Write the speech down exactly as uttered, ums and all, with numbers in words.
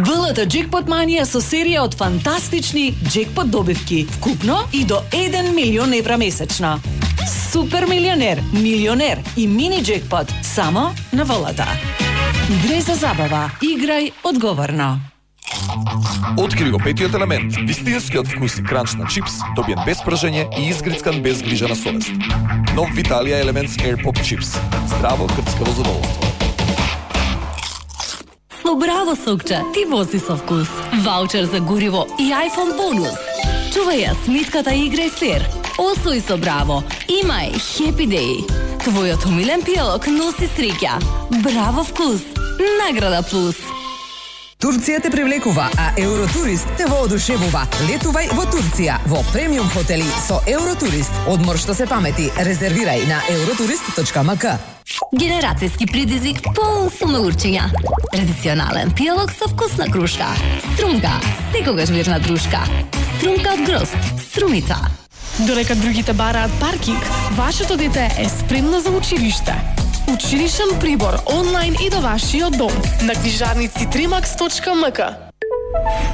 БЛТ Джекпот Манија со серија од фантастични джекпот добивки, вкупно и до еден милион евра месечно. Супер милионер, милионер и мини джекпот само на ВЛТ. Играј за забава, играј одговорно. Откри го петиот елемент, вистинскиот вкус и кранч на чипс, добиен без пржење и изгрицкан без грижа на совест. Нов Виталија Елементс Air Pop Chips. Здраво крцкаво задоволство. Со браво сокче, ти вози со вкус. Ваучер за гориво и iPhone бонус. Чувај ја смитката и играј фер. Освои со браво. Имај Happy Day. Твојот умилен пијалок носи среќа. Браво вкус. Награда плюс. Турција те привлекува, а Евротурист те воодушевува. Летувај во Турција во премиум хотели со Евротурист. Одмор што се памети. Резервирај на евротурист точка ем ка. Генерацијски предизвик полн со наурчиња. Традиционален пијалок со вкусна крушка. Струмка, секогаш верна дружка. Струмка од грозд, струмица. Додека другите бараат паркинг, вашето дете е спремно за училиште. Училишен прибор онлайн и до вашиот дом на книжарници тримакс точка ем ка.